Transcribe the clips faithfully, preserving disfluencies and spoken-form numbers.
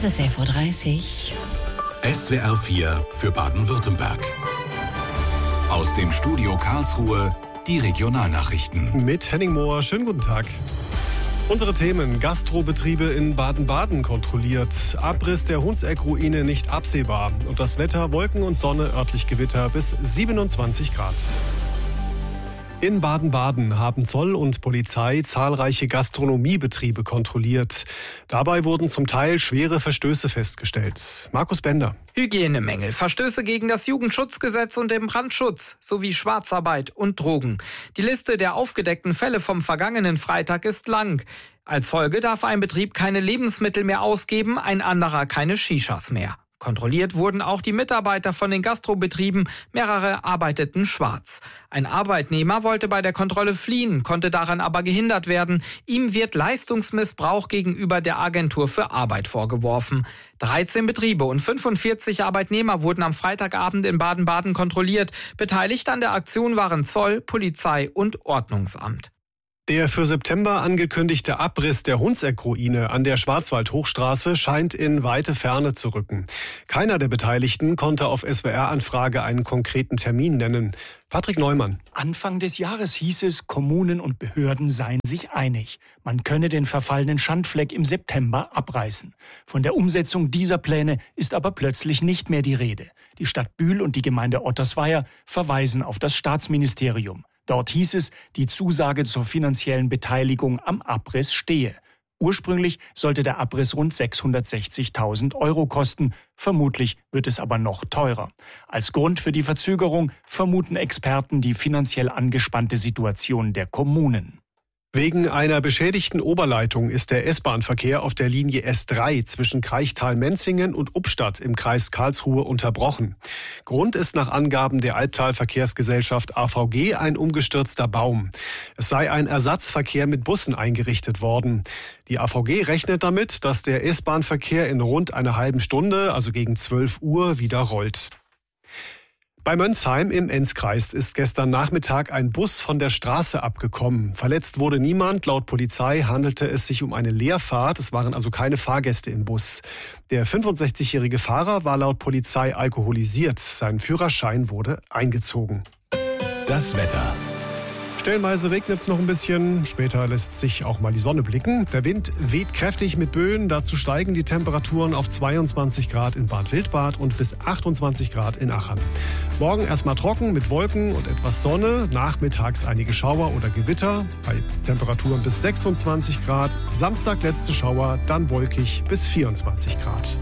ist elf Uhr dreißig. S W R vier für Baden-Württemberg. Aus dem Studio Karlsruhe die Regionalnachrichten. Mit Henning Mohr, schönen guten Tag. Unsere Themen: Gastrobetriebe in Baden-Baden kontrolliert, Abriss der Hundseck-Ruine nicht absehbar und das Wetter: Wolken und Sonne, örtlich Gewitter bis siebenundzwanzig Grad. In Baden-Baden haben Zoll und Polizei zahlreiche Gastronomiebetriebe kontrolliert. Dabei wurden zum Teil schwere Verstöße festgestellt. Markus Bender. Hygienemängel, Verstöße gegen das Jugendschutzgesetz und den Brandschutz sowie Schwarzarbeit und Drogen. Die Liste der aufgedeckten Fälle vom vergangenen Freitag ist lang. Als Folge darf ein Betrieb keine Lebensmittel mehr ausgeben, ein anderer keine Shishas mehr. Kontrolliert wurden auch die Mitarbeiter von den Gastrobetrieben, mehrere arbeiteten schwarz. Ein Arbeitnehmer wollte bei der Kontrolle fliehen, konnte daran aber gehindert werden. Ihm wird Leistungsmissbrauch gegenüber der Agentur für Arbeit vorgeworfen. dreizehn Betriebe und fünfundvierzig Arbeitnehmer wurden am Freitagabend in Baden-Baden kontrolliert. Beteiligt an der Aktion waren Zoll, Polizei und Ordnungsamt. Der für September angekündigte Abriss der Hundseck-Ruine an der Schwarzwald-Hochstraße scheint in weite Ferne zu rücken. Keiner der Beteiligten konnte auf S W R-Anfrage einen konkreten Termin nennen. Patrick Neumann. Anfang des Jahres hieß es, Kommunen und Behörden seien sich einig. Man könne den verfallenen Schandfleck im September abreißen. Von der Umsetzung dieser Pläne ist aber plötzlich nicht mehr die Rede. Die Stadt Bühl und die Gemeinde Ottersweier verweisen auf das Staatsministerium. Dort hieß es, die Zusage zur finanziellen Beteiligung am Abriss stehe. Ursprünglich sollte der Abriss rund sechshundertsechzigtausend Euro kosten. Vermutlich wird es aber noch teurer. Als Grund für die Verzögerung vermuten Experten die finanziell angespannte Situation der Kommunen. Wegen einer beschädigten Oberleitung ist der S-Bahn-Verkehr auf der Linie S drei zwischen Kraichtal-Menzingen und Ubstadt im Kreis Karlsruhe unterbrochen. Grund ist nach Angaben der Albtal-Verkehrsgesellschaft A V G ein umgestürzter Baum. Es sei ein Ersatzverkehr mit Bussen eingerichtet worden. Die A V G rechnet damit, dass der S-Bahn-Verkehr in rund einer halben Stunde, also gegen zwölf Uhr, wieder rollt. Bei Mönsheim im Enzkreis ist gestern Nachmittag ein Bus von der Straße abgekommen. Verletzt wurde niemand. Laut Polizei handelte es sich um eine Leerfahrt. Es waren also keine Fahrgäste im Bus. Der fünfundsechzigjährige Fahrer war laut Polizei alkoholisiert. Sein Führerschein wurde eingezogen. Das Wetter. Stellenweise regnet es noch ein bisschen, später lässt sich auch mal die Sonne blicken. Der Wind weht kräftig mit Böen, dazu steigen die Temperaturen auf zweiundzwanzig Grad in Bad Wildbad und bis achtundzwanzig Grad in Achern. Morgen erstmal trocken mit Wolken und etwas Sonne, nachmittags einige Schauer oder Gewitter, bei Temperaturen bis sechsundzwanzig Grad. Samstag letzte Schauer, dann wolkig bis vierundzwanzig Grad.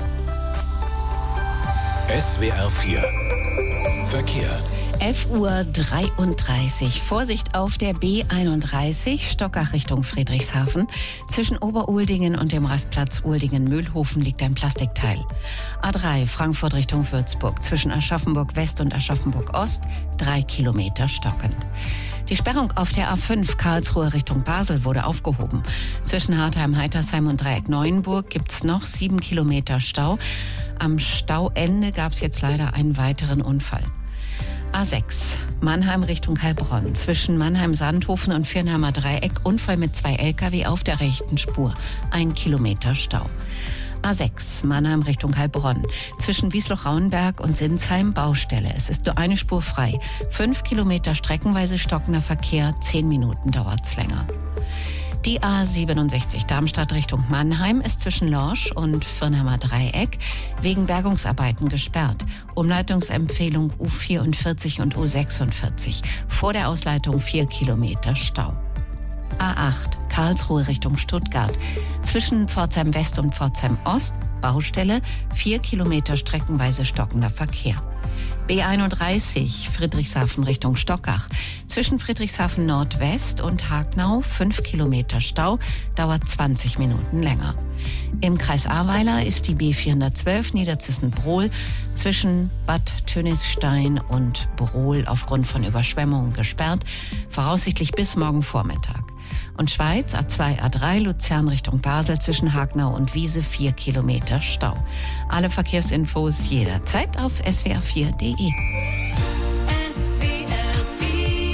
S W R vier Verkehr. elf Uhr dreiunddreißig. Vorsicht auf der B einunddreißig, Stockach Richtung Friedrichshafen. Zwischen Oberuldingen und dem Rastplatz Uldingen-Mühlhofen liegt ein Plastikteil. A drei, Frankfurt Richtung Würzburg. Zwischen Aschaffenburg West und Aschaffenburg Ost, drei Kilometer stockend. Die Sperrung auf der A fünf Karlsruhe Richtung Basel wurde aufgehoben. Zwischen Hartheim-Heitersheim und Dreieck-Neuenburg gibt es noch sieben Kilometer Stau. Am Stauende gab es jetzt leider einen weiteren Unfall. A sechs, Mannheim Richtung Heilbronn. Zwischen Mannheim-Sandhofen und Viernheimer Dreieck Unfall mit zwei L K W auf der rechten Spur. Ein Kilometer Stau. A sechs, Mannheim Richtung Heilbronn. Zwischen Wiesloch-Rauenberg und Sinsheim Baustelle. Es ist nur eine Spur frei. Fünf Kilometer streckenweise stockender Verkehr. Zehn Minuten dauert's länger. Die A siebenundsechzig Darmstadt Richtung Mannheim ist zwischen Lorsch und Viernheimer Dreieck wegen Bergungsarbeiten gesperrt. Umleitungsempfehlung U vierundvierzig und U sechsundvierzig. Vor der Ausleitung vier Kilometer Stau. A acht Karlsruhe Richtung Stuttgart. Zwischen Pforzheim West und Pforzheim Ost Baustelle, vier Kilometer streckenweise stockender Verkehr. B einunddreißig Friedrichshafen Richtung Stockach. Zwischen Friedrichshafen Nordwest und Hagnau fünf Kilometer Stau, dauert zwanzig Minuten länger. Im Kreis Ahrweiler ist die B vierhundertzwölf Niederzissen-Brohl zwischen Bad Tönisstein und Brohl aufgrund von Überschwemmungen gesperrt, voraussichtlich bis morgen Vormittag. Und Schweiz, A zwei, A drei, Luzern Richtung Basel zwischen Hagnau und Wiese, vier Kilometer Stau. Alle Verkehrsinfos jederzeit auf S W R vier Punkt D E.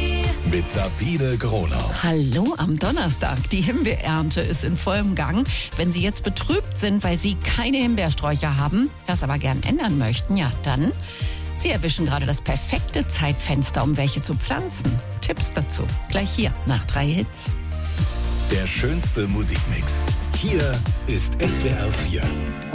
mit Sabine Gronau. Hallo am Donnerstag. Die Himbeerernte ist in vollem Gang. Wenn Sie jetzt betrübt sind, weil Sie keine Himbeersträucher haben, das aber gern ändern möchten, ja dann, Sie erwischen gerade das perfekte Zeitfenster, um welche zu pflanzen. Tipps dazu gleich hier nach drei Hits. Der schönste Musikmix. Hier ist S W R vier.